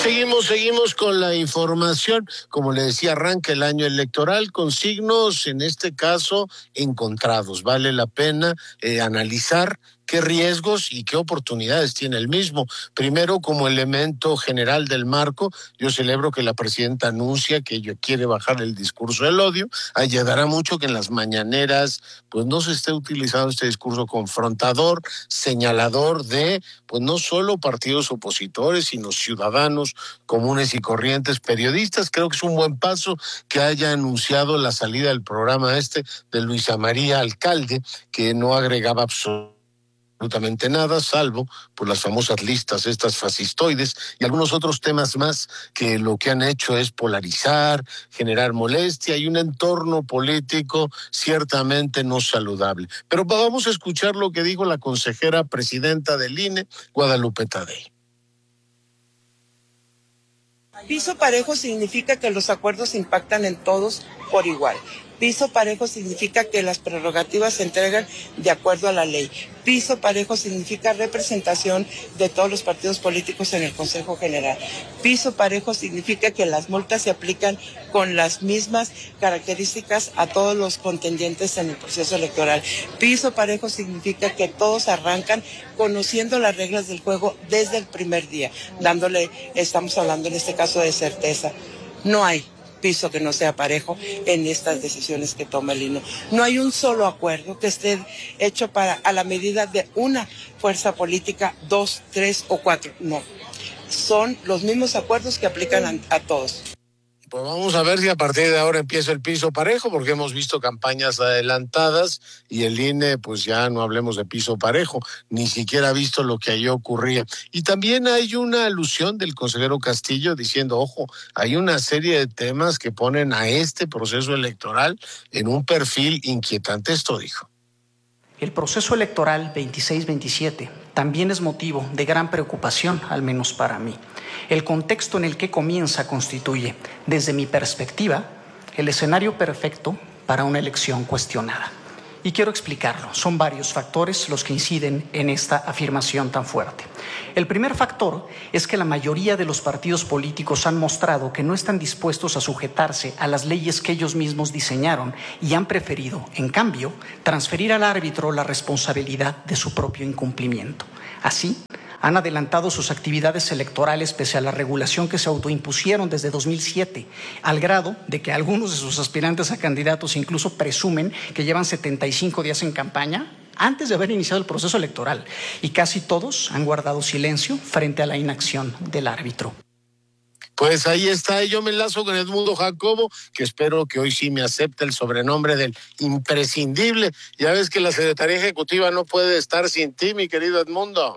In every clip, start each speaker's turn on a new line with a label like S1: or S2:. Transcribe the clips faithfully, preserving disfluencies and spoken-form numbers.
S1: seguimos, seguimos con la información. Como le decía, arranca el año electoral con signos, en este caso, encontrados. Vale la pena eh, analizar qué riesgos y qué oportunidades tiene el mismo. Primero, como elemento general del marco, yo celebro que la presidenta anuncia que ella quiere bajar el discurso del odio. Ayudará mucho que en las mañaneras pues no se esté utilizando este discurso confrontador, señalador de pues no solo partidos opositores, sino ciudadanos comunes y corrientes, periodistas. Creo que es un buen paso que haya anunciado la salida del programa este de Luisa María Alcalde, que no agregaba absolutamente absolutamente nada, salvo por las famosas listas estas fascistoides y algunos otros temas más que lo que han hecho es polarizar, generar molestia y un entorno político ciertamente no saludable. Pero vamos a escuchar lo que dijo la consejera presidenta del I N E, Guadalupe Tadei.
S2: Piso parejo significa que los acuerdos impactan en todos por igual. Piso parejo significa que las prerrogativas se entregan de acuerdo a la ley. Piso parejo significa representación de todos los partidos políticos en el Consejo General. Piso parejo significa que las multas se aplican con las mismas características a todos los contendientes en el proceso electoral. Piso parejo significa que todos arrancan conociendo las reglas del juego desde el primer día, dándole, estamos hablando en este caso de certeza. No hay piso que no sea parejo en estas decisiones que toma el I N E. No hay un solo acuerdo que esté hecho para a la medida de una fuerza política, dos, tres o cuatro. No, son los mismos acuerdos que aplican a, a todos.
S1: Pues vamos a ver si a partir de ahora empieza el piso parejo, porque hemos visto campañas adelantadas y el I N E, pues ya no hablemos de piso parejo, ni siquiera ha visto lo que ahí ocurría. Y también hay una alusión del consejero Castillo diciendo, ojo, hay una serie de temas que ponen a este proceso electoral en un perfil inquietante. Esto dijo.
S3: El proceso electoral veintiséis veintisiete también es motivo de gran preocupación, al menos para mí. El contexto en el que comienza constituye, desde mi perspectiva, el escenario perfecto para una elección cuestionada. Y quiero explicarlo. Son varios factores los que inciden en esta afirmación tan fuerte. El primer factor es que la mayoría de los partidos políticos han mostrado que no están dispuestos a sujetarse a las leyes que ellos mismos diseñaron y han preferido, en cambio, transferir al árbitro la responsabilidad de su propio incumplimiento. Así, han adelantado sus actividades electorales pese a la regulación que se autoimpusieron desde dos mil siete, al grado de que algunos de sus aspirantes a candidatos incluso presumen que llevan setenta y cinco días en campaña antes de haber iniciado el proceso electoral, y casi todos han guardado silencio frente a la inacción del árbitro.
S1: Pues ahí está, yo me enlazo con Edmundo Jacobo, que espero que hoy sí me acepte el sobrenombre del imprescindible. Ya ves que la Secretaría Ejecutiva no puede estar sin ti, mi querido Edmundo.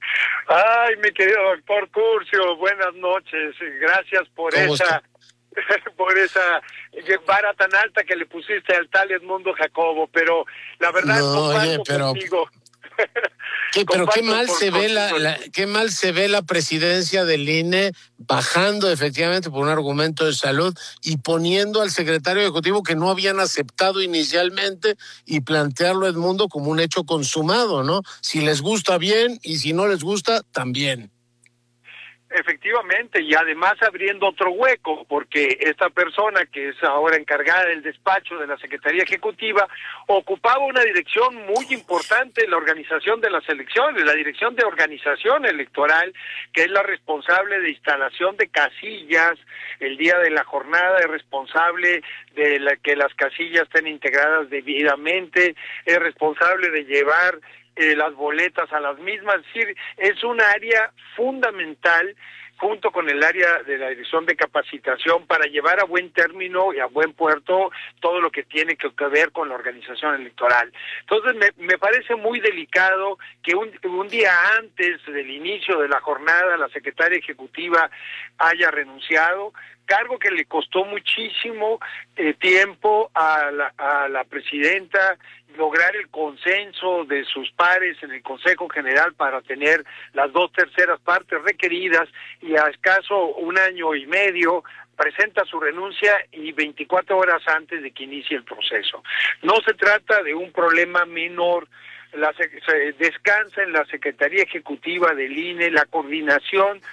S4: Ay, mi querido doctor Curcio, buenas noches. Gracias por esa por esa vara tan alta que le pusiste al tal Edmundo Jacobo, pero la verdad
S1: no,
S4: comparto
S1: oye, pero,
S4: contigo.
S1: ¿Qué, pero qué mal se ve la, la qué mal se ve la presidencia del I N E bajando efectivamente por un argumento de salud y poniendo al secretario ejecutivo que no habían aceptado inicialmente y plantearlo, Edmundo, como un hecho consumado, ¿no? Si les gusta bien y si no les gusta también.
S4: Efectivamente, y además abriendo otro hueco, porque esta persona que es ahora encargada del despacho de la Secretaría Ejecutiva ocupaba una dirección muy importante en la organización de las elecciones, la dirección de organización electoral, que es la responsable de instalación de casillas el día de la jornada, es responsable de la, que las casillas estén integradas debidamente, es responsable de llevar Eh, las boletas a las mismas. Es decir, es un área fundamental junto con el área de la dirección de capacitación para llevar a buen término y a buen puerto todo lo que tiene que ver con la organización electoral. Entonces me, me parece muy delicado que un, un día antes del inicio de la jornada la secretaria ejecutiva haya renunciado, cargo que le costó muchísimo eh, tiempo a la, a la presidenta lograr el consenso de sus pares en el Consejo General para tener las dos terceras partes requeridas, y a escaso un año y medio presenta su renuncia y veinticuatro horas antes de que inicie el proceso. No se trata de un problema menor. La, se descansa en la Secretaría Ejecutiva del I N E la coordinación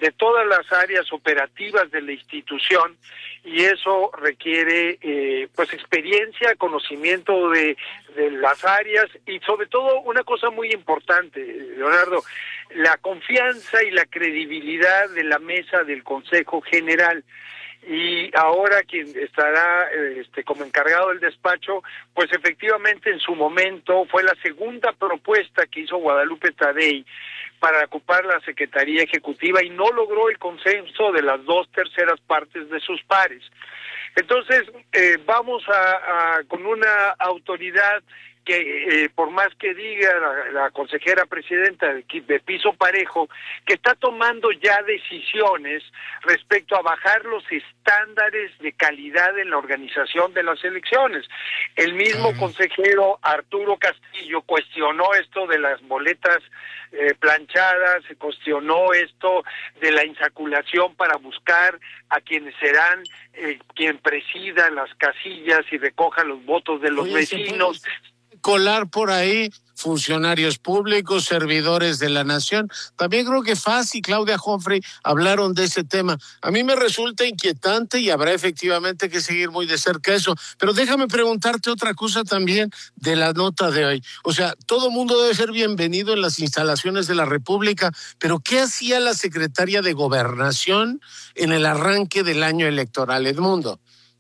S4: de todas las áreas operativas de la institución, y eso requiere eh, pues experiencia, conocimiento de, de las áreas y sobre todo una cosa muy importante, Leonardo, la confianza y la credibilidad de la mesa del Consejo General. Y ahora quien estará este, como encargado del despacho, pues efectivamente en su momento fue la segunda propuesta que hizo Guadalupe Tadei para ocupar la Secretaría Ejecutiva y no logró el consenso de las dos terceras partes de sus pares. Entonces, eh, vamos a, a con una autoridad que eh, por más que diga la, la consejera presidenta de, de piso parejo, que está tomando ya decisiones respecto a bajar los estándares de calidad en la organización de las elecciones. El mismo consejero Arturo Castillo cuestionó esto de las boletas eh, planchadas, cuestionó esto de la insaculación para buscar a quienes serán eh, quien presida las casillas y recoja los votos de los
S1: Oye,
S4: vecinos.
S1: Colar por ahí funcionarios públicos, servidores de la nación. También creo que Faz y Claudia Humphrey hablaron de ese tema. A mí me resulta inquietante y habrá efectivamente que seguir muy de cerca eso. Pero déjame preguntarte otra cosa también de la nota de hoy. O sea, todo mundo debe ser bienvenido en las instalaciones de la República, pero ¿qué hacía la secretaria de Gobernación en el arranque del año electoral, Edmundo?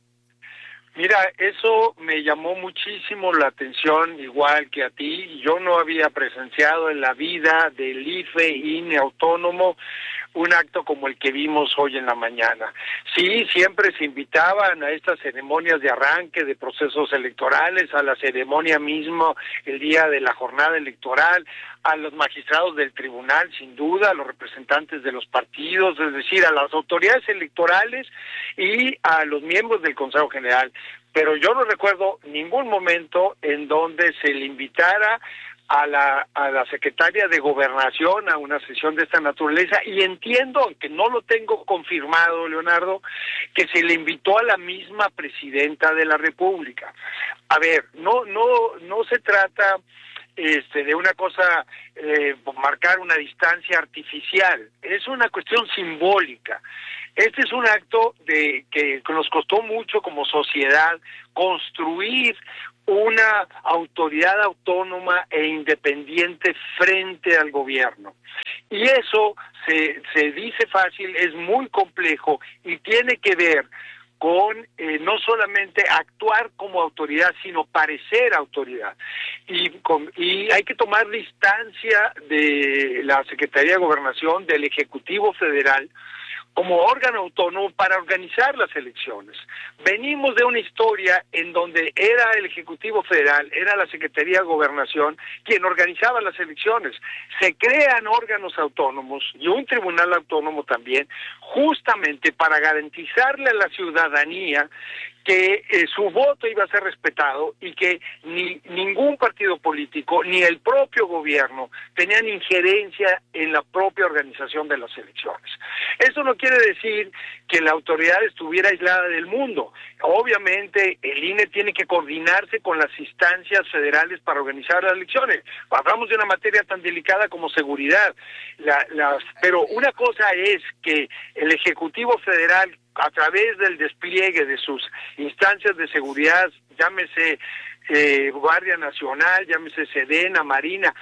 S4: Mira, eso me llamó muchísimo la atención, igual que a ti. Yo no había presenciado en la vida del I F E, I N E autónomo, un acto como el que vimos hoy en la mañana. Sí, siempre se invitaban a estas ceremonias de arranque de procesos electorales, a la ceremonia misma el día de la jornada electoral, a los magistrados del tribunal, sin duda, a los representantes de los partidos, es decir, a las autoridades electorales y a los miembros del Consejo General. Pero yo no recuerdo ningún momento en donde se le invitara a la a la secretaria de Gobernación a una sesión de esta naturaleza, y entiendo, aunque no lo tengo confirmado, Leonardo, que se le invitó a la misma presidenta de la República. A ver, no no no se trata este de una cosa, eh, marcar una distancia artificial, es una cuestión simbólica. Este es un acto de que nos costó mucho como sociedad construir una autoridad autónoma e independiente frente al gobierno. Y eso se, se dice fácil, es muy complejo y tiene que ver con eh, no solamente actuar como autoridad, sino parecer autoridad. Y, con, y hay que tomar distancia de la Secretaría de Gobernación, del Ejecutivo Federal, como órgano autónomo para organizar las elecciones. Venimos de una historia en donde era el Ejecutivo Federal, era la Secretaría de Gobernación quien organizaba las elecciones. Se crean órganos autónomos y un tribunal autónomo también, justamente para garantizarle a la ciudadanía que eh, su voto iba a ser respetado y que ni ningún partido político ni el propio gobierno tenían injerencia en la propia organización de las elecciones. Eso no quiere decir que la autoridad estuviera aislada del mundo. Obviamente el I N E tiene que coordinarse con las instancias federales para organizar las elecciones. Hablamos de una materia tan delicada como seguridad. La, las, pero una cosa es que el Ejecutivo Federal, a través del despliegue de sus instancias de seguridad, llámese eh, Guardia Nacional, llámese Sedena, Marina,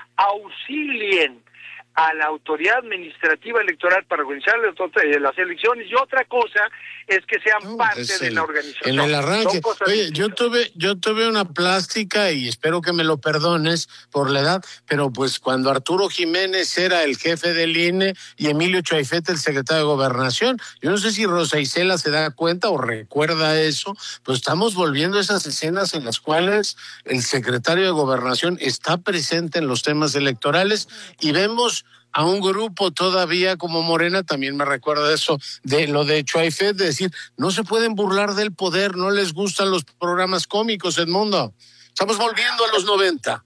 S4: auxilien a la autoridad administrativa electoral para organizar las elecciones, y otra cosa es que sean no, parte de el, la organización.
S1: En el arranque. Oye, yo tuve, yo tuve una plástica, y espero que me lo perdones por la edad, pero pues cuando Arturo Jiménez era el jefe del I N E y Emilio Chaifete el secretario de Gobernación, yo no sé si Rosa Isela se da cuenta o recuerda eso, pues estamos volviendo a esas escenas en las cuales el secretario de Gobernación está presente en los temas electorales y vemos a un grupo todavía como Morena, también me recuerda eso de lo de Chaifet, de decir, no se pueden burlar del poder, no les gustan los programas cómicos, Edmundo. Estamos volviendo a los noventa.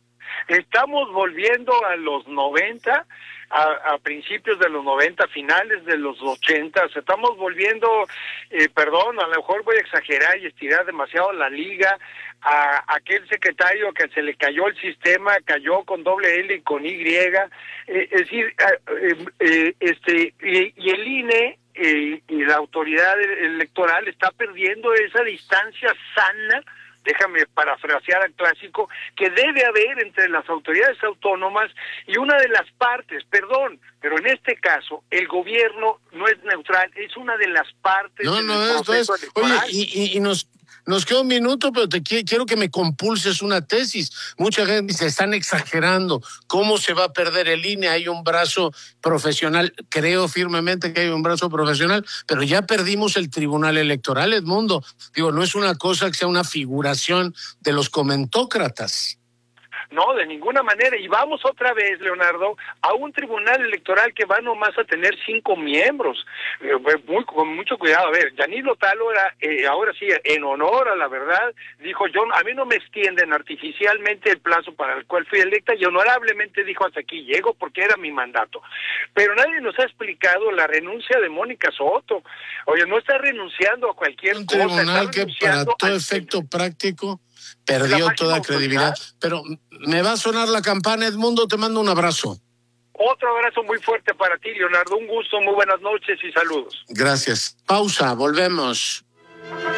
S4: Estamos volviendo a los noventa, a, a principios de los noventa, finales de los ochenta, estamos volviendo, eh, perdón, a lo mejor voy a exagerar y estirar demasiado la liga, a aquel secretario que se le cayó el sistema, cayó con doble L y con Y, eh, es decir, eh, eh, este, y, y Electoral está perdiendo esa distancia sana, déjame parafrasear al clásico, que debe haber entre las autoridades autónomas y una de las partes, perdón, pero en este caso el gobierno no es neutral, es una de las partes
S1: no,
S4: del
S1: no,
S4: proceso
S1: es,
S4: electoral.
S1: Oye, y, y, y nos... Nos queda un minuto, pero te quiero, quiero que me compulses una tesis. Mucha gente dice, están exagerando. ¿Cómo se va a perder el I N E? Hay un brazo profesional. Creo firmemente que hay un brazo profesional, pero ya perdimos el Tribunal Electoral, Edmundo. Digo, no es una cosa que sea una figuración de los comentócratas.
S4: No, de ninguna manera. Y vamos otra vez, Leonardo, a un tribunal electoral que va nomás a tener cinco miembros. Eh, muy, con mucho cuidado. A ver, Yanilo Tálora, eh, ahora sí, en honor a la verdad, dijo, yo a mí no me extienden artificialmente el plazo para el cual fui electa, y honorablemente dijo, hasta aquí llego porque era mi mandato. Pero nadie nos ha explicado la renuncia de Mónica Soto. Oye, no está renunciando a cualquier
S1: un
S4: cosa.
S1: Un tribunal que para todo efecto al... práctico perdió toda credibilidad. Pero me va a sonar la campana, Edmundo, te mando un abrazo.
S4: Otro abrazo muy fuerte para ti, Leonardo. Un gusto, muy buenas noches y saludos.
S1: Gracias. Pausa, volvemos.